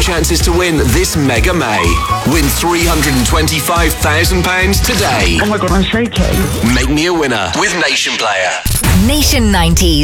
chances to win this Mega May. Win £325,000 today. Oh my God, I'm shaking. Make me a winner with Nation Player. Nation 90s.